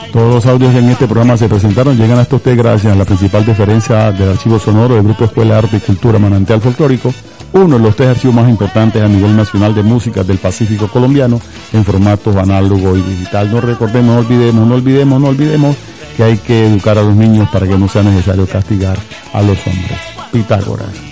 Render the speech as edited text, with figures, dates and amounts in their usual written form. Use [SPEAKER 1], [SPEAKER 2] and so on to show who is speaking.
[SPEAKER 1] Todos los audios que en este programa se presentaron llegan hasta usted gracias a la principal deferencia del archivo sonoro del Grupo Escuela de Arte y Cultura Manantial Folclórico, uno de los 3 archivos más importantes a nivel nacional de música del Pacífico colombiano en formatos análogo y digital. No olvidemos que hay que educar a los niños para que no sea necesario castigar a los hombres. Pitágoras.